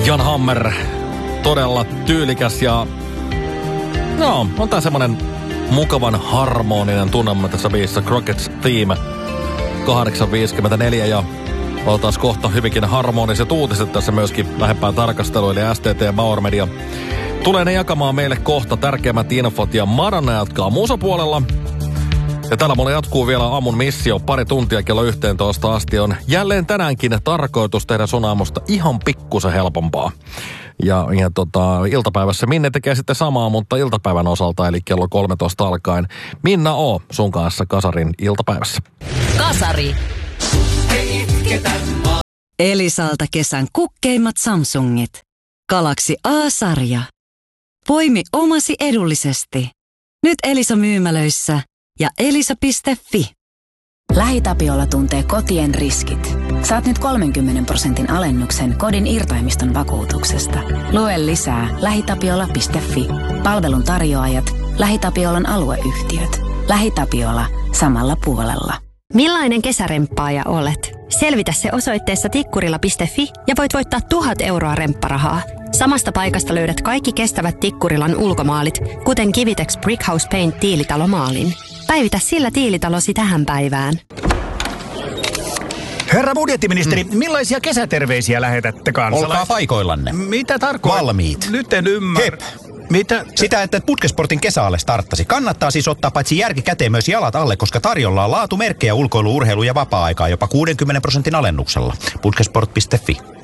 Jan Hammer, todella tyylikäs ja no, on tää semmonen mukavan harmoninen tunnelma tässä biisissä. Crockett's Theme 8.54 ja otetaan kohta hyvinkin harmoniset uutiset tässä myöskin lähempään tarkasteluun. Eli STT Bauer Media tulee ne jakamaan meille kohta tärkeimmät infot ja Madonna jatkaa musapuolella. Ja täällä mulla jatkuu vielä aamun missio pari tuntia kello 11 asti. On jälleen tänäänkin tarkoitus tehdä sun aamusta ihan pikkusen helpompaa. Ja iltapäivässä Minne tekee sitten samaa, mutta iltapäivän osalta, eli kello 13 alkaen. Minna O. sun kanssa Kasarin iltapäivässä. Kasari. Elisalta kesän kukkeimmat Samsungit. Galaxy A-sarja. Poimi omasi edullisesti. Nyt Elisa-myymälöissä ja elisa.fi. LähiTapiola tuntee kotien riskit. Saat nyt 30% alennuksen kodin irtaimiston vakuutuksesta. Lue lisää lähitapiola.fi. Palvelun tarjoajat, LähiTapiolan alueyhtiöt. LähiTapiola samalla puolella. Millainen kesäremppaaja olet? Selvitä se osoitteessa tikkurila.fi ja voit voittaa 1,000 euroa rempparahaa. Samasta paikasta löydät kaikki kestävät Tikkurilan ulkomaalit, kuten Kivitex Brickhouse Paint tiilitalomaalin. Päivitä sillä tiilitalosi tähän päivään. Herra budjettiministeri, millaisia kesäterveisiä lähetätte kansalaisille? Olkaa paikoillanne. Mitä tarkoittaa? Valmiit. Nyt en ymmärrä. Hep. Mitä? Sitä, että Putkesportin kesäalle starttasi. Kannattaa siis ottaa paitsi järki käteen myös jalat alle, koska tarjolla on laatumerkkejä ulkoilu, urheilu ja vapaa-aikaa jopa 60% alennuksella. Putkesport.fi.